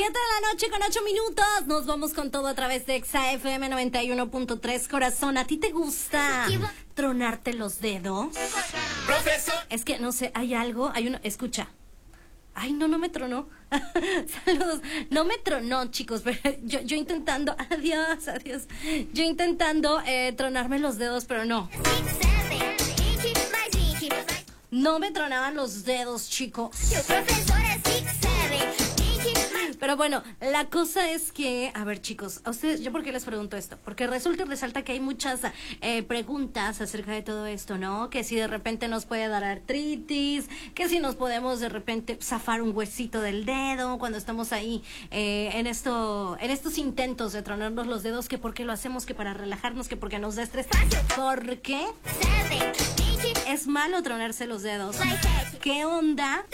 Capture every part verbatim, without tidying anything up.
Siete de la noche con ocho minutos. Nos vamos con todo a través de Exa F M noventa y uno punto tres. Corazón, ¿a ti te gusta tronarte los dedos? Profesor. Es que no sé, hay algo, hay uno, escucha. Ay, no, no me tronó. Saludos. No me tronó, chicos, pero yo, yo intentando, adiós, adiós. Yo intentando eh, tronarme los dedos, pero no. No me tronaban los dedos, chicos. Pero bueno, la cosa es que, a ver, chicos, a ustedes, ¿yo por qué les pregunto esto? Porque resulta y resalta que hay muchas eh, preguntas acerca de todo esto, ¿no? Que si de repente nos puede dar artritis, que si nos podemos de repente zafar un huesito del dedo cuando estamos ahí eh, en esto, en estos intentos de tronarnos los dedos, que por qué lo hacemos, que para relajarnos, que porque nos da estrés. ¿Por qué es malo tronarse los dedos? ¿Qué onda?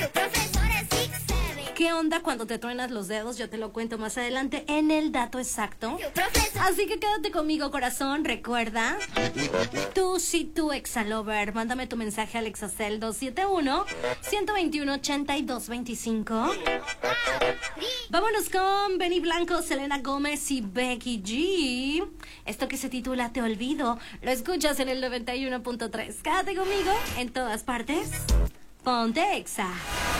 ¿Qué onda cuando te truenas los dedos? Yo te lo cuento más adelante en el dato exacto. Así que quédate conmigo, corazón. Recuerda, tú sí, tú, Exalover. Mándame tu mensaje al Exacel dos siete uno, uno dos uno, ocho dos dos cinco. Vámonos con Benny Blanco, Selena Gómez y Becky G. Esto que se titula Te Olvido. Lo escuchas en el noventa y uno punto tres. Quédate conmigo en todas partes. Ponte Exa.